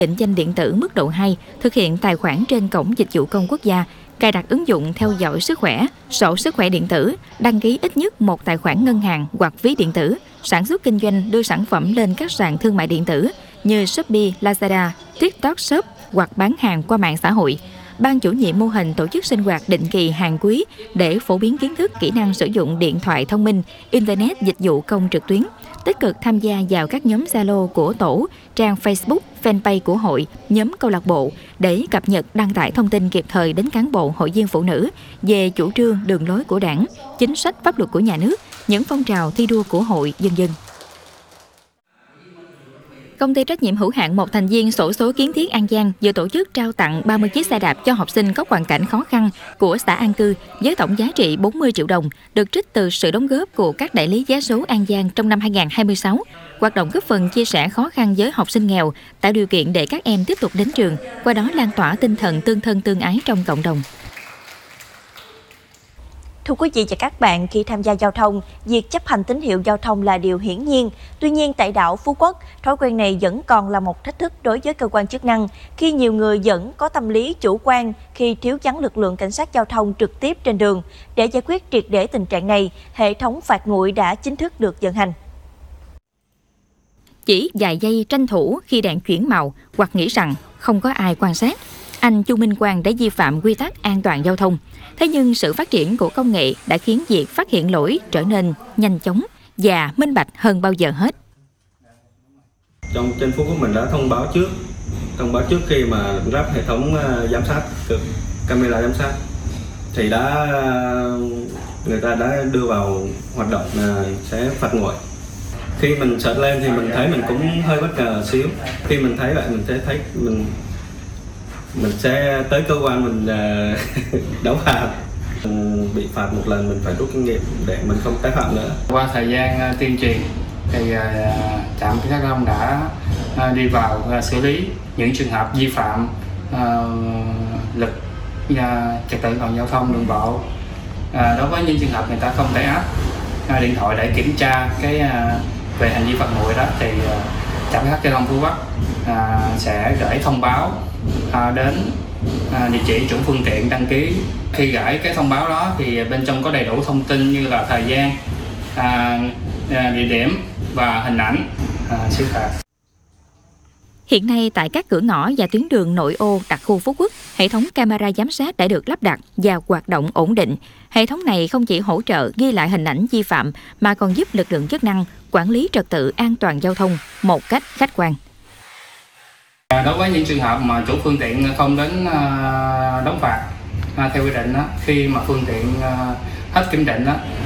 định danh điện tử mức độ 2, thực hiện tài khoản trên cổng dịch vụ công quốc gia, cài đặt ứng dụng theo dõi sức khỏe, sổ sức khỏe điện tử, đăng ký ít nhất một tài khoản ngân hàng hoặc ví điện tử, sản xuất kinh doanh đưa sản phẩm lên các sàn thương mại điện tử như Shopee, Lazada, TikTok Shop hoặc bán hàng qua mạng xã hội. Ban chủ nhiệm mô hình tổ chức sinh hoạt định kỳ hàng quý để phổ biến kiến thức, kỹ năng sử dụng điện thoại thông minh, Internet, dịch vụ công trực tuyến, tích cực tham gia vào các nhóm Zalo của tổ, trang Facebook, fanpage của hội, nhóm câu lạc bộ để cập nhật đăng tải thông tin kịp thời đến cán bộ hội viên phụ nữ về chủ trương, đường lối của Đảng, chính sách pháp luật của nhà nước, những phong trào thi đua của hội, vân vân. Công ty trách nhiệm hữu hạn một thành viên xổ số Kiến Thiết An Giang vừa tổ chức trao tặng 30 chiếc xe đạp cho học sinh có hoàn cảnh khó khăn của xã An Cư với tổng giá trị 40 triệu đồng, được trích từ sự đóng góp của các đại lý vé số An Giang trong năm 2026. Hoạt động góp phần chia sẻ khó khăn với học sinh nghèo, tạo điều kiện để các em tiếp tục đến trường, qua đó lan tỏa tinh thần tương thân tương ái trong cộng đồng. Thưa quý vị và các bạn, khi tham gia giao thông, việc chấp hành tín hiệu giao thông là điều hiển nhiên. Tuy nhiên, tại đảo Phú Quốc, thói quen này vẫn còn là một thách thức đối với cơ quan chức năng khi nhiều người vẫn có tâm lý chủ quan khi thiếu vắng lực lượng cảnh sát giao thông trực tiếp trên đường. Để giải quyết triệt để tình trạng này, hệ thống phạt nguội đã chính thức được vận hành. Chỉ vài giây tranh thủ khi đèn chuyển màu hoặc nghĩ rằng không có ai quan sát, anh Chu Minh Quang đã vi phạm quy tắc an toàn giao thông. Thế nhưng sự phát triển của công nghệ đã khiến việc phát hiện lỗi trở nên nhanh chóng và minh bạch hơn bao giờ hết. Trên Phú Quốc mình đã thông báo trước khi mà lắp hệ thống giám sát, camera giám sát thì người ta đã đưa vào hoạt động sẽ phạt nguội. Khi mình search lên thì mình thấy mình cũng hơi bất ngờ xíu. Khi mình thấy vậy mình sẽ thấy mình sẽ tới cơ quan mình đóng phạt. Bị phạt một lần mình phải rút kinh nghiệm để mình không tái phạm nữa. Qua thời gian tuyên truyền thì trạm cảnh sát giao thông đã đi vào xử lý những trường hợp vi phạm lực trật tự an toàn giao thông đường bộ. Đối với những trường hợp người ta không tải app điện thoại để kiểm tra về hành vi phạt nguội đó thì trạm cảnh sát giao thông Phú Quốc sẽ gửi thông báo đến địa chỉ chủ phương tiện đăng ký. Khi gửi cái thông báo đó thì bên trong có đầy đủ thông tin như là thời gian, địa điểm và hình ảnh xử phạt. Hiện nay tại các cửa ngõ và tuyến đường nội ô đặc khu Phú Quốc, hệ thống camera giám sát đã được lắp đặt và hoạt động ổn định. Hệ thống này không chỉ hỗ trợ ghi lại hình ảnh vi phạm mà còn giúp lực lượng chức năng quản lý trật tự an toàn giao thông một cách khách quan. Đối với những trường hợp mà chủ phương tiện không đến đóng phạt theo quy định, khi mà phương tiện hết kiểm định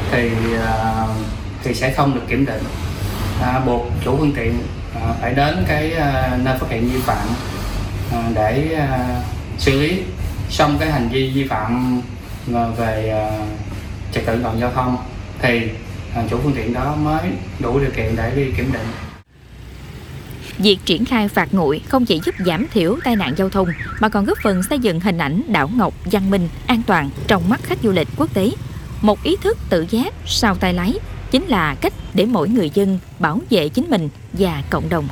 thì sẽ không được kiểm định, buộc chủ phương tiện phải đến nơi phát hiện vi phạm để xử lý xong cái hành vi vi phạm về trật tự an toàn giao thông thì chủ phương tiện đó mới đủ điều kiện để đi kiểm định. Việc triển khai phạt nguội không chỉ giúp giảm thiểu tai nạn giao thông mà còn góp phần xây dựng hình ảnh đảo ngọc văn minh, an toàn trong mắt khách du lịch quốc tế. Một ý thức tự giác sau tay lái chính là cách để mỗi người dân bảo vệ chính mình và cộng đồng.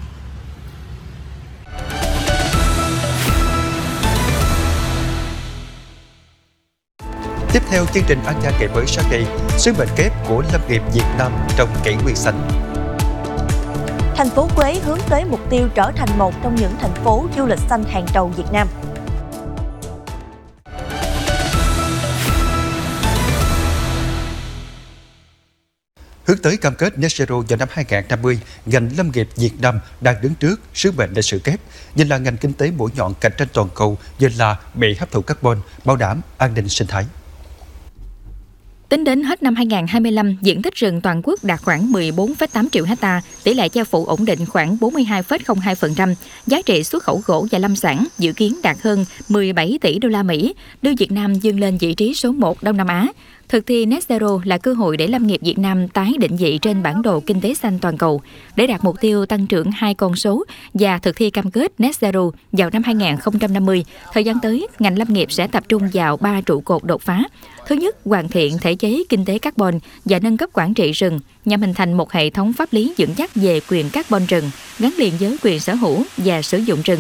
Tiếp theo chương trình An Giang ngày mới sáng nay, sứ mệnh kép của Lâm nghiệp Việt Nam trong kỷ nguyên xanh. Thành phố Quế hướng tới mục tiêu trở thành một trong những thành phố du lịch xanh hàng đầu Việt Nam. Hướng tới cam kết Net Zero vào năm 2050, ngành lâm nghiệp Việt Nam đang đứng trước sứ mệnh lịch sử kép, như là ngành kinh tế mũi nhọn cạnh tranh toàn cầu, như là bị hấp thụ carbon, bảo đảm an ninh sinh thái. Tính đến hết năm 2025, diện tích rừng toàn quốc đạt khoảng 14,8 triệu ha, tỷ lệ che phủ ổn định khoảng 42,02%, giá trị xuất khẩu gỗ và lâm sản dự kiến đạt hơn 17 tỷ đô la Mỹ, đưa Việt Nam vươn lên vị trí số 1 Đông Nam Á. Thực thi Net Zero là cơ hội để lâm nghiệp Việt Nam tái định vị trên bản đồ kinh tế xanh toàn cầu. Để đạt mục tiêu tăng trưởng 2 con số và thực thi cam kết Net Zero vào năm 2050, thời gian tới, ngành lâm nghiệp sẽ tập trung vào 3 trụ cột đột phá. Thứ nhất, hoàn thiện thể chế kinh tế carbon và nâng cấp quản trị rừng nhằm hình thành một hệ thống pháp lý vững chắc về quyền carbon rừng, gắn liền với quyền sở hữu và sử dụng rừng.